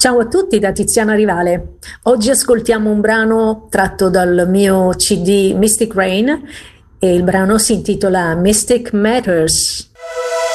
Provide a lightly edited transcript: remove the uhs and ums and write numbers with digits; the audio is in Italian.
Ciao a tutti da Tiziana Rivale. Oggi ascoltiamo un brano tratto dal mio CD Mystic Rain e il brano si intitola Mystic Matters.